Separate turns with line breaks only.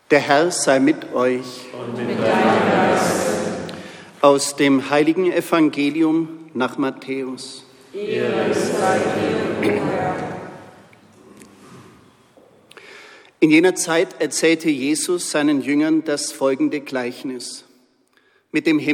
Der Herr sei mit euch.
Und mit deinem Geist.
Aus dem heiligen Evangelium nach Matthäus.
Ehre sei dir, o Herr.
In jener Zeit erzählte Jesus seinen Jüngern das folgende Gleichnis. Mit dem